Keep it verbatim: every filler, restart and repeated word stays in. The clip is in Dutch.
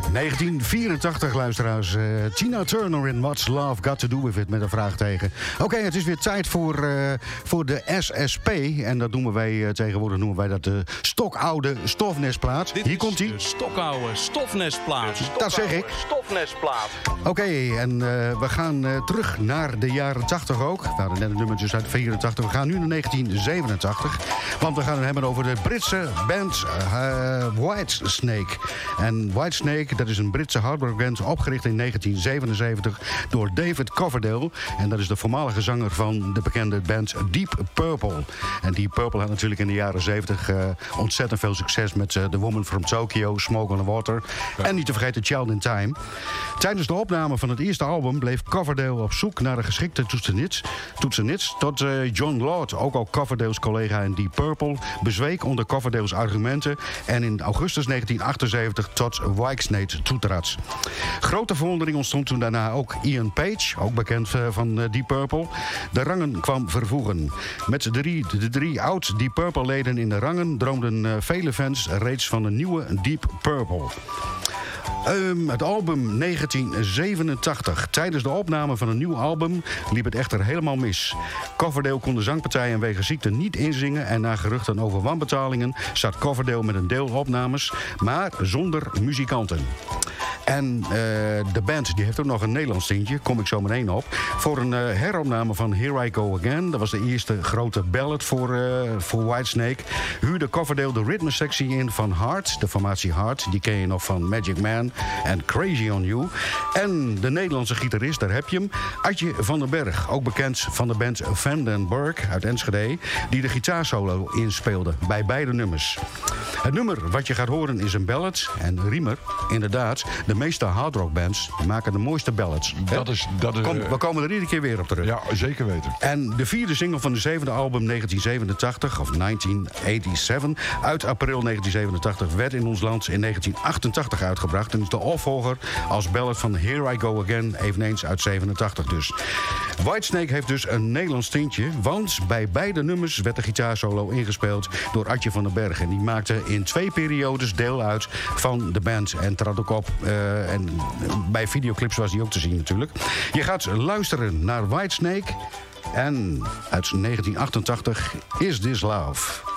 negentien vierentachtig, luisteraars. Uh, Tina Turner in What's Love Got To Do With It, met een vraagteken. Oké, okay, het is weer tijd voor, uh, voor de S S P. En dat noemen wij uh, tegenwoordig noemen wij dat de stokoude stofnestplaat. Dit Hier komt hij. De stokoude stofnestplaat. Dat zeg ik. Stofnestplaat. Oké, okay, en uh, we gaan uh, terug naar de jaren tachtig ook. We hadden net een nummertje uit vierentachtig. We gaan nu naar negentien zevenentachtig. Want we gaan het hebben over de Britse band uh, Whitesnake. En Whitesnake, dat is een Britse hardrockband opgericht in negentien zevenenzeventig door David Coverdale. En dat is de voormalige zanger van de bekende band Deep Purple. En Deep Purple had natuurlijk in de jaren zeventig uh, ontzettend veel succes met uh, The Woman from Tokyo, Smoke on the Water. Ja. En niet te vergeten Child in Time. Tijdens de opname van het eerste album bleef Coverdale op zoek naar een geschikte toetsenist. toetsenist tot uh, John Lord, ook al Coverdale's collega in Deep Purple, bezweek onder Coverdale's argumenten en in augustus negentien achtenzeventig tot Whitesnake toetrad. Grote verwondering ontstond toen daarna ook Ian Page, ook bekend uh, van uh, Deep Purple, de rangen kwam vervoegen. Met de drie, de drie oud Deep Purple leden in de rangen droomden uh, vele fans reeds van een nieuwe Deep Purple. Um, het album negentien zevenentachtig. Tijdens de opname van een nieuw album liep het echter helemaal mis. Coverdale kon de zangpartijen wegens ziekte niet inzingen en na geruchten over wanbetalingen zat Coverdale met een deel opnames, maar zonder muzikanten. En uh, de band die heeft ook nog een Nederlands tintje, kom ik zo meteen op, voor een uh, heropname van Here I Go Again. Dat was de eerste grote ballad voor, uh, voor Whitesnake. Huurde Coverdale de ritmesectie in van Heart, de formatie Heart. Die ken je nog van Magic Man en Crazy on You. En de Nederlandse gitarist, daar heb je hem, Adje van den Berg. Ook bekend van de band Vandenberg uit Enschede, die de gitaarsolo inspeelde bij beide nummers. Het nummer wat je gaat horen is een ballad. En Riemer, inderdaad, de meeste hardrockbands maken de mooiste ballads. Dat is, dat is, Kom, we komen er iedere keer weer op terug. Ja, zeker weten. En de vierde single van de zevende album negentien zevenentachtig, of negentien zevenenzeventig, uit april negentien zevenentachtig, werd in ons land in negentien achtentachtig uitgebracht. En is de opvolger als ballad van Here I Go Again, eveneens uit zevenentachtig dus. Whitesnake heeft dus een Nederlands tintje, want bij beide nummers werd de gitaarsolo ingespeeld door Adje van den Berg. En die maakte in twee periodes deel uit van de band en trad ook op. Uh, en bij videoclips was die ook te zien natuurlijk. Je gaat luisteren naar Whitesnake en uit negentien achtentachtig, Is This Love?